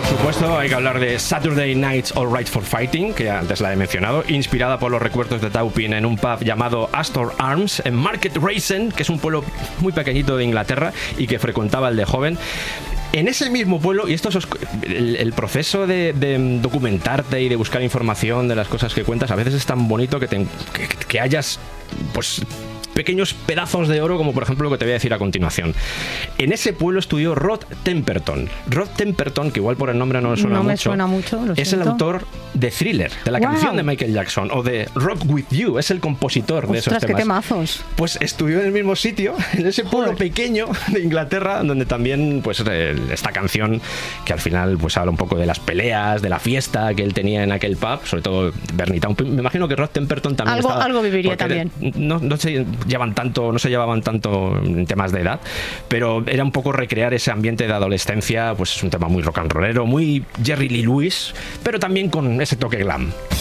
Supuesto, hay que hablar de Saturday Night's All Right for Fighting, que antes la he mencionado, inspirada por los recuerdos de Taupin en un pub llamado Astor Arms en Market Racing, que es un pueblo muy pequeñito de Inglaterra y que frecuentaba el de joven. En ese mismo pueblo, y esto es el proceso de documentarte y de buscar información de las cosas que cuentas, a veces es tan bonito que hayas, pues, pequeños pedazos de oro, como por ejemplo lo que te voy a decir a continuación. En ese pueblo estudió Rod Temperton. Rod Temperton, que igual por el nombre no suena mucho. No me suena mucho, lo es siento. El autor de Thriller, de la canción de Michael Jackson, o de Rock With You, es el compositor de esos temas. ¡Qué temazos! Pues estudió en el mismo sitio, en ese pueblo pequeño de Inglaterra, donde también, pues, esta canción, que al final pues habla un poco de las peleas, de la fiesta que él tenía en aquel pub, sobre todo Bernie Taupin. Me imagino que Rod Temperton también algo viviría también. No se llevaban tanto en temas de edad, pero era un poco recrear ese ambiente de adolescencia. Pues es un tema muy rock and rollero, muy Jerry Lee Lewis, pero también con ese toque glam.